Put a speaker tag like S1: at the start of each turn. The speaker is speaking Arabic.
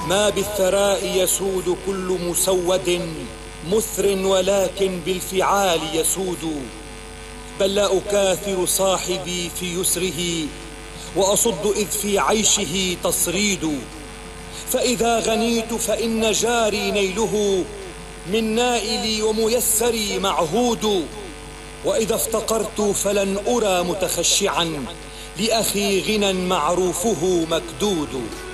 S1: ما بالثراء يسود كل مسود مثر، ولكن بالفعال يسود. بل لا أكاثر صاحبي في يسره، وأصد إذ في عيشه تصريد. فإذا غنيت فإن جاري نيله، من نائلي وميسري معهود. وإذا افتقرت فلن أرى متخشعا، لأخي غنى معروفه مكدود.